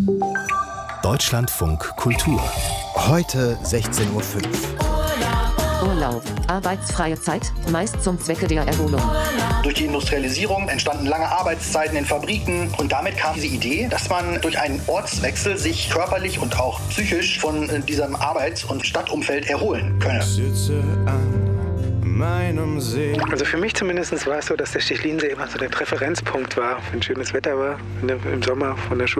Deutschlandfunk Kultur. Heute 16:05 Uhr. Urlaub. Arbeitsfreie Zeit, meist zum Zwecke der Erholung. Durch die Industrialisierung entstanden lange Arbeitszeiten in Fabriken und damit kam diese Idee, dass man durch einen Ortswechsel sich körperlich und auch psychisch von diesem Arbeits- und Stadtumfeld erholen könne. Also für mich zumindest war es so, dass der Stechlinsee immer so der Präferenzpunkt war, wenn schönes Wetter war, im Sommer von der Schule